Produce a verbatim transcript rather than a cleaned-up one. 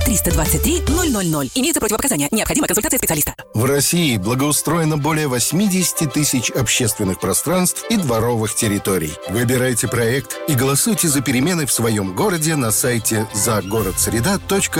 триста двадцать три ноль ноль ноль. Имеются противопоказания. Необходима консультация специалиста. В России благоустроено более восемьдесят тысяч общественных пространств и дворовых территорий. Выбирайте проект и голосуйте за перемены в своем городе на сайте загородсреда точка ру.